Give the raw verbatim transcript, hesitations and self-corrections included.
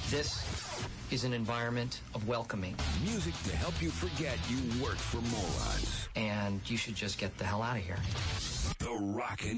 This is an environment of welcoming. Music to help you forget you work for morons. And you should just get the hell out of here. The Rockin'